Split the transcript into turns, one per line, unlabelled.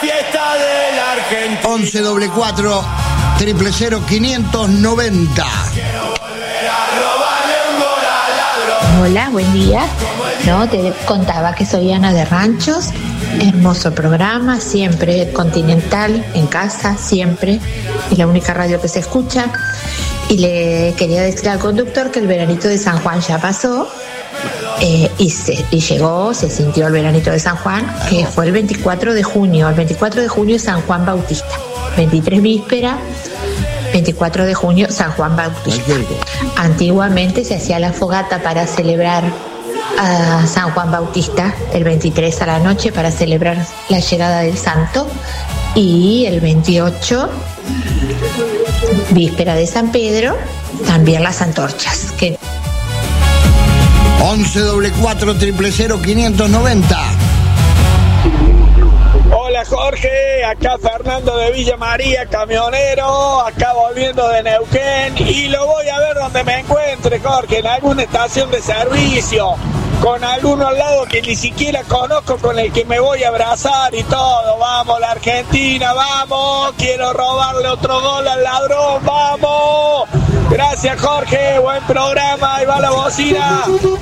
fiesta de la Argentina.
11 44 000 590.
Hola, buen día. No, te contaba que soy Ana de Ranchos. Hermoso programa, siempre Continental, en casa, siempre. Es la única radio que se escucha. Y le quería decir al conductor que el veranito de San Juan ya pasó. Y llegó, se sintió el veranito de San Juan, que fue el 24 de junio. El 24 de junio San Juan Bautista. 23 víspera, 24 de junio San Juan Bautista. Antiguamente se hacía la fogata para celebrar a San Juan Bautista el 23 a la noche para celebrar la llegada del santo, y el 28 víspera de San Pedro también las antorchas.
11 44 000 590.
Hola Jorge, acá Fernando de Villa María, camionero, acá volviendo de Neuquén, y lo voy a ver donde me encuentre, Jorge, en alguna estación de servicio, con alguno al lado que ni siquiera conozco, con el que me voy a abrazar y todo. Vamos la Argentina, vamos, quiero robarle otro gol al ladrón, vamos. Gracias Jorge, buen programa, ahí va la bocina.